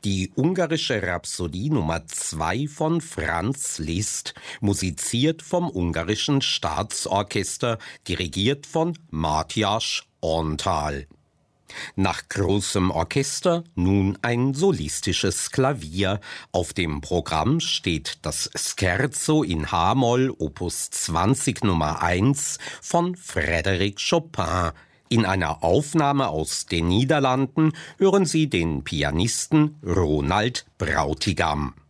Die ungarische Rhapsodie Nummer 2 von Franz Liszt, musiziert vom ungarischen Staatsorchester, dirigiert von Mátyás Antal. Nach großem Orchester nun ein solistisches Klavier. Auf dem Programm steht das Scherzo in H-Moll Opus 20 Nummer 1 von Frédéric Chopin. In einer Aufnahme aus den Niederlanden hören Sie den Pianisten Ronald Brautigam.